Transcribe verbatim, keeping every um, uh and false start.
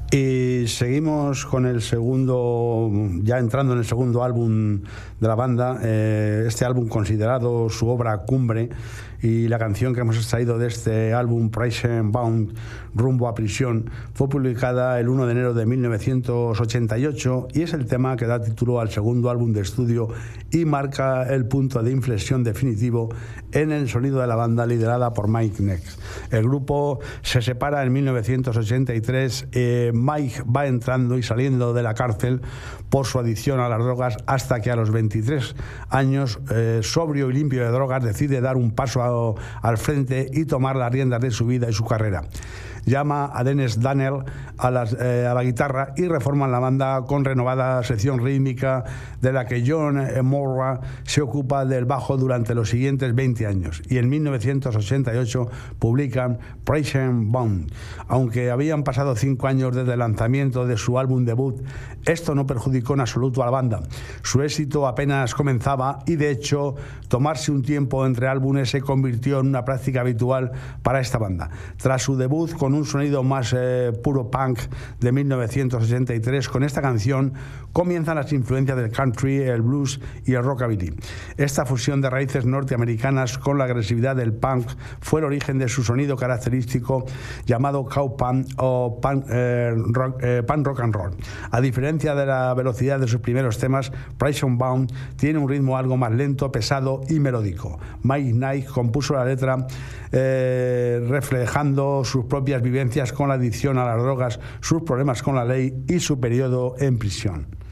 Y seguimos con el segundo, ya entrando en el segundo álbum de la banda, eh, este álbum considerado su obra cumbre, y la canción que hemos extraído de este álbum, Prison Bound, Rumbo a Prisión, fue publicada el uno de enero de mil novecientos ochenta y ocho y es el tema que da título al segundo álbum de estudio y marca el punto de inflexión definitivo en el sonido de la banda liderada por Mike Ness. El grupo se separa en mil novecientos ochenta y tres, eh, Mike va entrando y saliendo de la cárcel por su adicción a las drogas hasta que a los veintitrés años, eh, sobrio y limpio de drogas, decide dar un paso a al frente y tomar las riendas de su vida y su carrera. Llama a Dennis Daniel a, las, eh, a la guitarra y reforman la banda con renovada sección rítmica, de la que John Morra se ocupa del bajo durante los siguientes veinte años, y en mil novecientos ochenta y ocho publican Prison Bound. Aunque habían pasado cinco años desde el lanzamiento de su álbum debut, esto no perjudicó en absoluto a la banda. Su éxito apenas comenzaba y, de hecho, tomarse un tiempo entre álbumes se convirtió en una práctica habitual para esta banda. Tras su debut con un sonido más eh, puro punk de mil novecientos ochenta y tres, con esta canción comienzan las influencias del country, el blues y el rockabilly. Esta fusión de raíces norteamericanas con la agresividad del punk fue el origen de su sonido característico llamado cowpunk o punk, eh, rock, eh, punk rock and roll. A diferencia de la velocidad de sus primeros temas, Prison Bound tiene un ritmo algo más lento, pesado y melódico. Mike Ness compuso la letra eh, reflejando sus propias vivencias con la adicción a las drogas, sus problemas con la ley y su periodo en prisión.